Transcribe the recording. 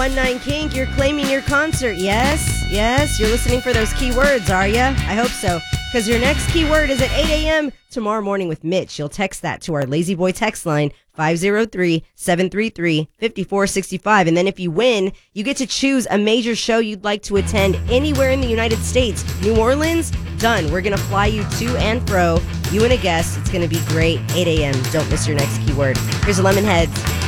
19 Kink, you're claiming your concert. Yes, you're listening for those keywords, are you? I hope so, because your next keyword is at 8 a.m. tomorrow morning with Mitch. You'll text that to our Lazy Boy text line, 503-733-5465. And then if you win, you get to choose a major show you'd like to attend anywhere in the United States. New Orleans? Done. We're going to fly you to and fro. You and a guest. It's going to be great. 8 a.m. Don't miss your next keyword. Here's Lemonheads.